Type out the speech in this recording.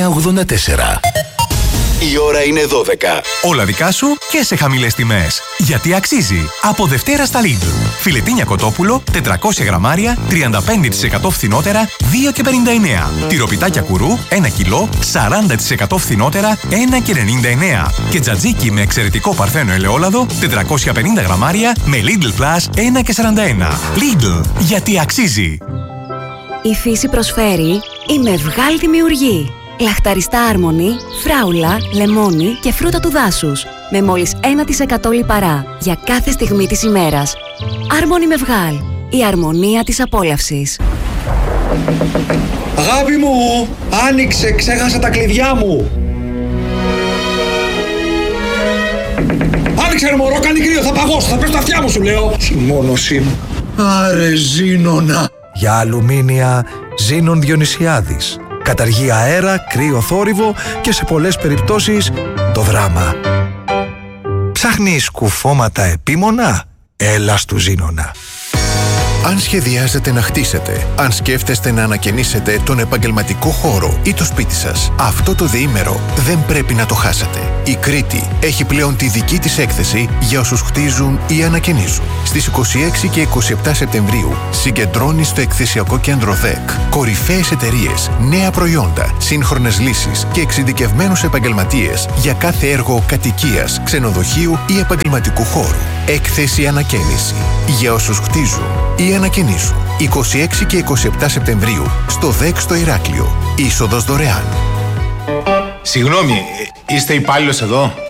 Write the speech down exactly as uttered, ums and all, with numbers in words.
εννιά ογδόντα τέσσερα. Η ώρα είναι δώδεκα. Όλα δικά σου και σε χαμηλές τιμές. Γιατί αξίζει. Από Δευτέρα στα Lidl. Φιλετίνια κοτόπουλο, τετρακόσια γραμμάρια, τριάντα πέντε τοις εκατό φθηνότερα, δύο και πενήντα εννέα. Τυροπιτάκια κουρού, ένα κιλό, σαράντα τοις εκατό φθηνότερα, ένα και ενενήντα εννέα. Και τζατζίκι με εξαιρετικό παρθένο ελαιόλαδο, τετρακόσια πενήντα γραμμάρια, με Lidl Plus, ένα και σαράντα ένα. Lidl. Γιατί αξίζει. Η φύση προσφέρει η Μευγάλ Δημιουργή. Λαχταριστά άρμονη, φράουλα, λεμόνι και φρούτα του δάσους. Με μόλις ένα τοις εκατό λιπαρά για κάθε στιγμή της ημέρας. Άρμονη Μευγάλ. Η αρμονία της απόλαυσης. Αγάπη μου, άνοιξε, ξέχασα τα κλειδιά μου. Άνοιξε ρε μωρό, κάνει κρύο, θα παγώσω, θα πέσω τα αυτιά μου σου λέω. Συμμόνωσή μου. Άρε Ζήνονα. Για αλουμίνια, Ζήνων Διονυσιάδης. Καταργεί αέρα, κρύο θόρυβο και σε πολλές περιπτώσεις το δράμα. Ψάχνεις κουφώματα επίμονα? Έλα στου Ζήνονα. Αν σχεδιάζετε να χτίσετε, αν σκέφτεστε να ανακαινήσετε τον επαγγελματικό χώρο ή το σπίτι σας, αυτό το διήμερο δεν πρέπει να το χάσετε. Η Κρήτη έχει πλέον τη δική της έκθεση για όσους χτίζουν ή ανακαινίζουν. Στις είκοσι έξι και είκοσι επτά Σεπτεμβρίου συγκεντρώνει στο εκθεσιακό κέντρο ΔΕΚ κορυφαίες εταιρείες, νέα προϊόντα, σύγχρονες λύσεις και εξειδικευμένους επαγγελματίες για κάθε έργο κατοικίας, ξενοδοχείου ή επαγγελματικού χώρου. Έκθεση ανακαίνιση για όσους χτίζουν ή ανακαινίζουν. είκοσι έξι και είκοσι επτά Σεπτεμβρίου στο ΔΕΚ στο Ηράκλειο. Είσοδος δωρεάν. Συγγνώμη, είστε υπάλληλος εδώ?